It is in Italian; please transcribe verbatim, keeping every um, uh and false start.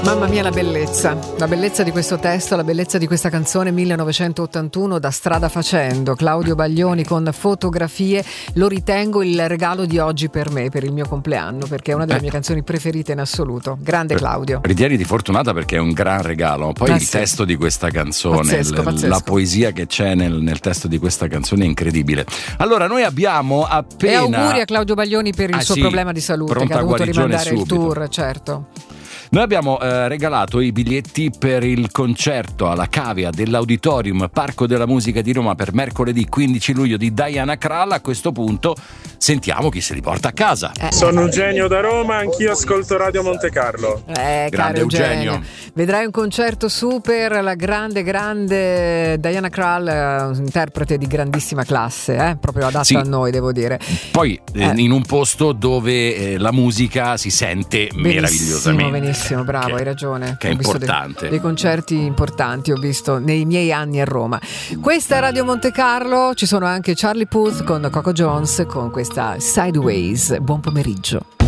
Mamma mia, la bellezza, la bellezza di questo testo, la bellezza di questa canzone. Millenovecentottantuno, Da strada facendo, Claudio Baglioni con Fotografie. Lo ritengo il regalo di oggi per me, per il mio compleanno, perché è una delle eh. mie canzoni preferite in assoluto. Grande Claudio. Ritieniti fortunata perché è un gran regalo. Poi ah, il sì. testo di questa canzone, pazzesco, l- pazzesco. la poesia che c'è nel, nel testo di questa canzone è incredibile. Allora, noi abbiamo appena... E auguri a Claudio Baglioni per il ah, suo sì, problema di salute, che ha dovuto rimandare subito. il tour, certo. Noi abbiamo eh, regalato i biglietti per il concerto alla cavea dell'Auditorium Parco della Musica di Roma per mercoledì quindici luglio di Diana Krall. A questo punto sentiamo chi se li porta a casa. Eh. Sono Eugenio da Roma, anch'io ascolto Radio Monte Carlo. Eh, Grande caro Eugenio. Eugenio. Vedrai un concerto super, la grande, grande Diana Krall, interprete di grandissima classe, eh? proprio adatta sì. a noi, devo dire. Poi eh. Eh. in un posto dove eh, la musica si sente Benissimo, meravigliosamente. benissimo, bravo, che, hai ragione. Che è ho visto importante. Dei, dei concerti importanti ho visto nei miei anni a Roma. Questa è Radio Monte Carlo, ci sono anche Charlie Puth con Coco Jones con questa Sideways. Buon pomeriggio.